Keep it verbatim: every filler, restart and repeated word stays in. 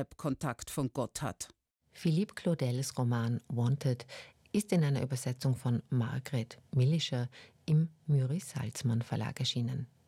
WhatsApp-Kontakt von Gott hat. Philippe Claudels Roman Wanted ist in einer Übersetzung von Margret Millischer im Myri Salzmann Verlag erschienen.